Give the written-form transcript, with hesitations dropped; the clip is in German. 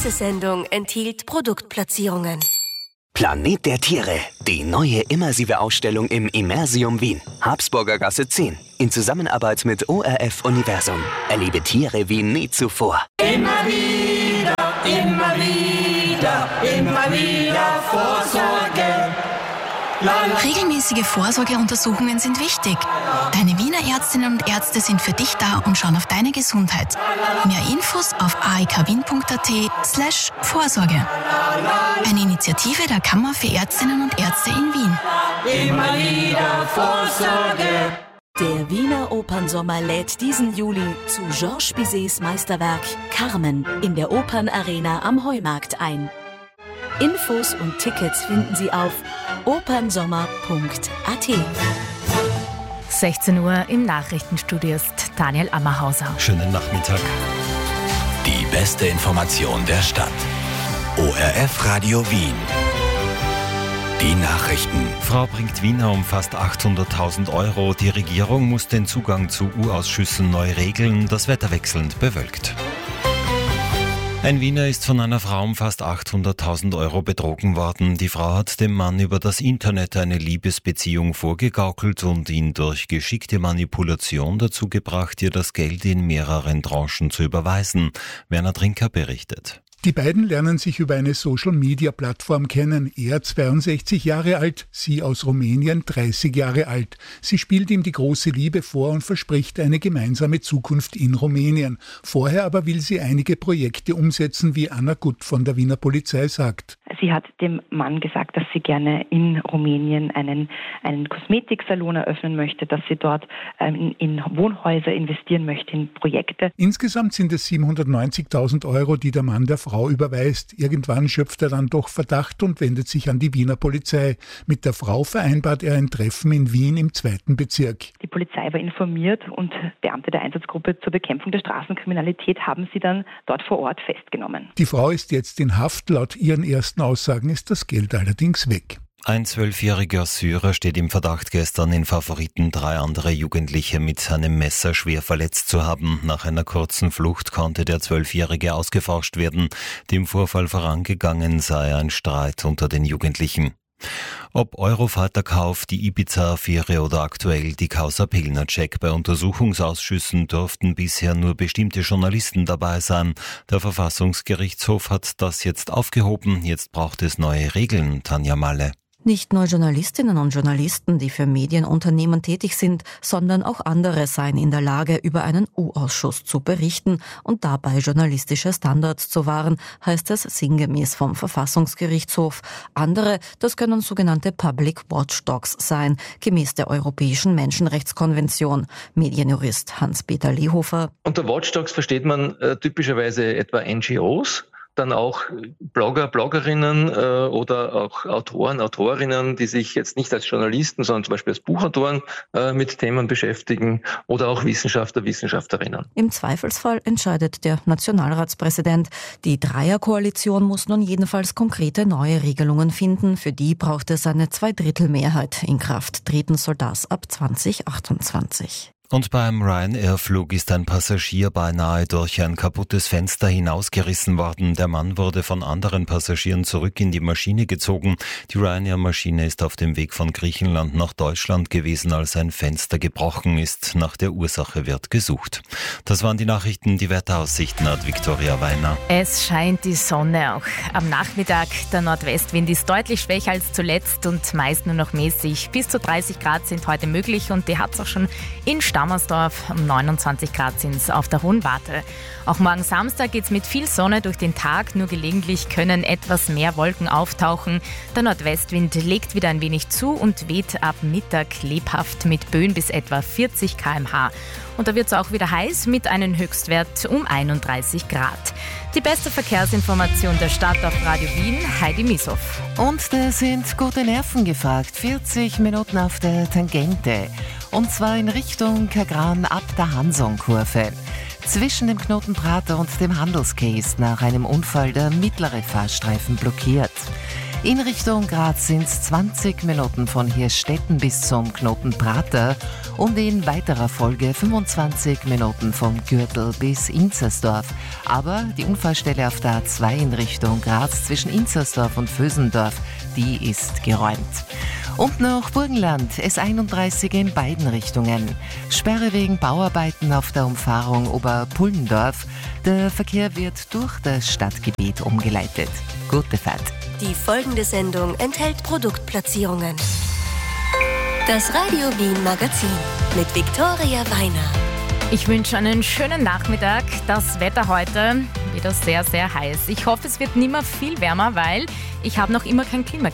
Diese Sendung enthielt Produktplatzierungen. Planet der Tiere, die neue immersive Ausstellung im Immersium Wien, Habsburger Gasse 10, in Zusammenarbeit mit ORF Universum. Erlebe Tiere wie nie zuvor. Immer wieder, immer wieder, immer wieder Vorsorge. Regelmäßige Vorsorgeuntersuchungen sind wichtig. Deine Wiener Ärztinnen und Ärzte sind für dich da und schauen auf deine Gesundheit. Mehr Infos auf aekwien.at/Vorsorge. Eine Initiative der Kammer für Ärztinnen und Ärzte in Wien. Immer wieder Vorsorge. Der Wiener Opernsommer lädt diesen Juli zu Georges Bizets Meisterwerk Carmen in der Opernarena am Heumarkt ein. Infos und Tickets finden Sie auf opernsommer.at. 16 Uhr im Nachrichtenstudio ist Daniel Ammerhauser. Schönen Nachmittag. Die beste Information der Stadt. ORF Radio Wien. Die Nachrichten. Frau bringt Wiener um fast 800.000 Euro. Die Regierung muss den Zugang zu U-Ausschüssen neu regeln. Das Wetter wechselnd bewölkt. Ein Wiener ist von einer Frau um fast 800.000 Euro betrogen worden. Die Frau hat dem Mann über das Internet eine Liebesbeziehung vorgegaukelt und ihn durch geschickte Manipulation dazu gebracht, ihr das Geld in mehreren Tranchen zu überweisen. Werner Trinker berichtet. Die beiden lernen sich über eine Social-Media-Plattform kennen. Er 62 Jahre alt, sie aus Rumänien 30 Jahre alt. Sie spielt ihm die große Liebe vor und verspricht eine gemeinsame Zukunft in Rumänien. Vorher aber will sie einige Projekte umsetzen, wie Anna Gutt von der Wiener Polizei sagt. Sie hat dem Mann gesagt, dass sie gerne in Rumänien einen Kosmetiksalon eröffnen möchte, dass sie dort in Wohnhäuser investieren möchte, in Projekte. Insgesamt sind es 790.000 Euro, die der Mann der Frau überweist. Irgendwann schöpft er dann doch Verdacht und wendet sich an die Wiener Polizei. Mit der Frau vereinbart er ein Treffen in Wien im 2. Bezirk. Die Polizei war informiert und Beamte der Einsatzgruppe zur Bekämpfung der Straßenkriminalität haben sie dann dort vor Ort festgenommen. Die Frau ist jetzt in Haft. Laut ihren ersten Aussagen ist das Geld allerdings weg. Ein 12-jähriger Syrer steht im Verdacht, gestern in Favoriten 3 andere Jugendliche mit einem Messer schwer verletzt zu haben. Nach einer kurzen Flucht konnte der 12-Jährige ausgeforscht werden. Dem Vorfall vorangegangen sei ein Streit unter den Jugendlichen. Ob Eurofighter-Kauf, die Ibiza-Affäre oder aktuell die Causa Pilnacek, bei Untersuchungsausschüssen durften bisher nur bestimmte Journalisten dabei sein. Der Verfassungsgerichtshof hat das jetzt aufgehoben. Jetzt braucht es neue Regeln, Tanja Malle. Nicht nur Journalistinnen und Journalisten, die für Medienunternehmen tätig sind, sondern auch andere seien in der Lage, über einen U-Ausschuss zu berichten und dabei journalistische Standards zu wahren, heißt es sinngemäß vom Verfassungsgerichtshof. Andere, das können sogenannte Public Watchdogs sein, gemäß der Europäischen Menschenrechtskonvention. Medienjurist Hans-Peter Lehofer. Unter Watchdogs versteht man typischerweise etwa NGOs, dann auch Blogger, Bloggerinnen oder auch Autoren, Autorinnen, die sich jetzt nicht als Journalisten, sondern zum Beispiel als Buchautoren mit Themen beschäftigen oder auch Wissenschaftler, Wissenschaftlerinnen. Im Zweifelsfall entscheidet der Nationalratspräsident. Die Dreierkoalition muss nun jedenfalls konkrete neue Regelungen finden. Für die braucht es eine Zweidrittelmehrheit. In Kraft treten soll das ab 2028. Und beim Ryanair-Flug ist ein Passagier beinahe durch ein kaputtes Fenster hinausgerissen worden. Der Mann wurde von anderen Passagieren zurück in die Maschine gezogen. Die Ryanair-Maschine ist auf dem Weg von Griechenland nach Deutschland gewesen, als ein Fenster gebrochen ist. Nach der Ursache wird gesucht. Das waren die Nachrichten. Die Wetteraussichten hat Viktoria Weiner. Es scheint die Sonne auch am Nachmittag. Der Nordwestwind ist deutlich schwächer als zuletzt und meist nur noch mäßig. Bis zu 30 Grad sind heute möglich und die hat es auch schon in Stammersdorf. Um 29 Grad sind es auf der Hohen Warte. Auch morgen Samstag geht es mit viel Sonne durch den Tag. Nur gelegentlich können etwas mehr Wolken auftauchen. Der Nordwestwind legt wieder ein wenig zu und weht ab Mittag lebhaft mit Böen bis etwa 40 km/h. Und da wird es auch wieder heiß mit einem Höchstwert um 31 Grad. Die beste Verkehrsinformation der Stadt auf Radio Wien, Heidi Mieshoff. Und da sind gute Nerven gefragt. 40 Minuten auf der Tangente. Und zwar in Richtung Kagran ab der Hansonkurve. Zwischen dem Knotenprater und dem Handelsquai ist nach einem Unfall der mittlere Fahrstreifen blockiert. In Richtung Graz sind es 20 Minuten von Hirstetten bis zum Knoten Prater und in weiterer Folge 25 Minuten vom Gürtel bis Inzersdorf. Aber die Unfallstelle auf der A2 in Richtung Graz zwischen Inzersdorf und Vösendorf, die ist geräumt. Und noch Burgenland, S31 in beiden Richtungen. Sperre wegen Bauarbeiten auf der Umfahrung Oberpullendorf. Der Verkehr wird durch das Stadtgebiet umgeleitet. Gute Fahrt. Die folgende Sendung enthält Produktplatzierungen. Das Radio Wien Magazin mit Viktoria Weiner. Ich wünsche einen schönen Nachmittag. Das Wetter heute wieder sehr, sehr heiß. Ich hoffe, es wird nicht mehr viel wärmer, weil ich habe noch immer kein Klimagerät.